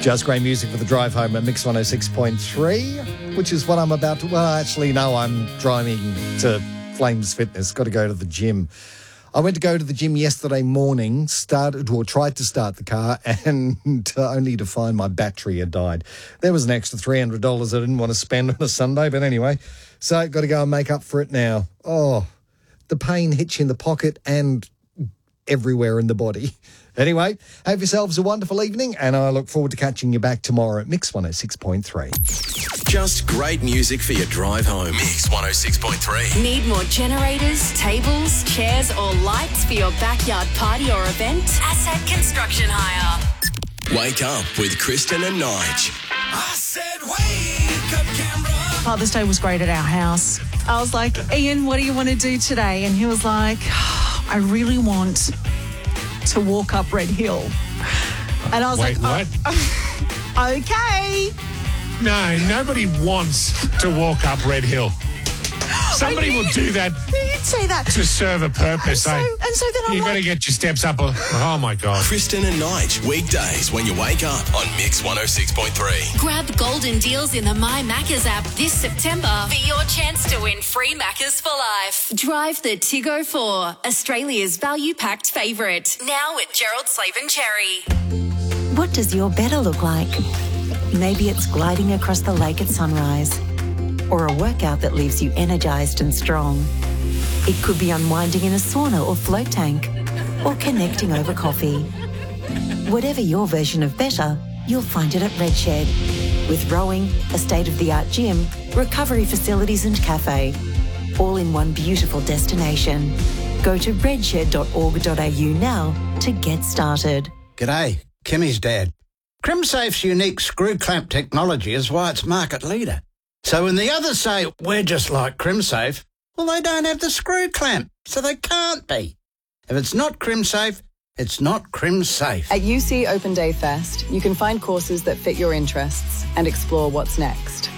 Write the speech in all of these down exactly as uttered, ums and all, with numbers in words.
Just great music for the drive home at Mix one oh six point three, which is what I'm about to... Well, actually, no, I'm driving to Flames Fitness. Got to go to the gym. I went to go to the gym yesterday morning, started or tried to start the car, and uh, only to find my battery had died. There was an extra three hundred dollars I didn't want to spend on a Sunday, but anyway, so got to go and make up for it now. Oh, the pain hits you in the pocket and everywhere in the body. Anyway, have yourselves a wonderful evening, and I look forward to catching you back tomorrow at Mix one oh six point three. Just great music for your drive home. Mix one oh six point three. Need more generators, tables, chairs or lights for your backyard party or event? Asset Construction Hire. Wake up with Kristen and Nige. I said wake up, Canberra. Father's Day was great at our house. I was like, Ian, what do you want to do today? And he was like, I really want to walk up Red Hill. And I was Wait, like, what? oh, okay. No, nobody wants to walk up Red Hill. Somebody will do that You'd say that. to serve a purpose. And so, eh? and so then I'm You like, better get your steps up. Oh, my God. Kristen and Nige, weekdays when you wake up on Mix one oh six point three. Grab golden deals in the My Maccas app this September for your chance to win free Maccas for life. Drive the Tiggo four, Australia's value-packed favourite. Now at Gerald Slaven Cherry. What does your better look like? Maybe it's gliding across the lake at sunrise, or a workout that leaves you energised and strong. It could be unwinding in a sauna or float tank, or connecting over coffee. Whatever your version of better, you'll find it at Redshed. With rowing, a state-of-the-art gym, recovery facilities and cafe, all in one beautiful destination. Go to redshed dot org dot a u now to get started. G'day, Kimmy's dad. CrimSafe's unique screw clamp technology is why it's market leader. So when the others say, we're just like CrimSafe, well, they don't have the screw clamp, so they can't be. If it's not CrimSafe, it's not CrimSafe. At U C Open Day Fest, you can find courses that fit your interests and explore what's next.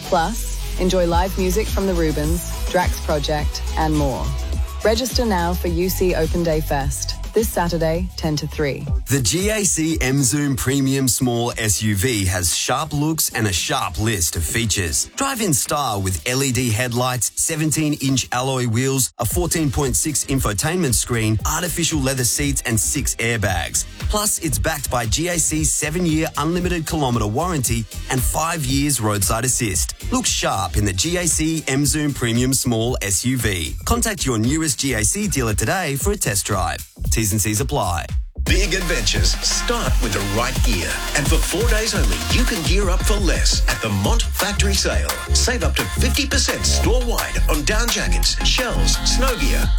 Plus, enjoy live music from the Rubens, Drax Project, and more. Register now for U C Open Day Fest. This Saturday, ten to three. The G A C M-Zoom Premium Small S U V has sharp looks and a sharp list of features. Drive in style with L E D headlights, seventeen inch alloy wheels, a fourteen point six infotainment screen, artificial leather seats and six airbags. Plus, it's backed by G A C's seven year unlimited kilometre warranty and five years roadside assist. Look sharp in the G A C M-Zoom Premium Small S U V. Contact your nearest G A C dealer today for a test drive. T's and C's apply. Big adventures start with the right gear. And for four days only, you can gear up for less at the Mont Factory Sale. Save up to fifty percent store-wide on down jackets, shells, snow gear,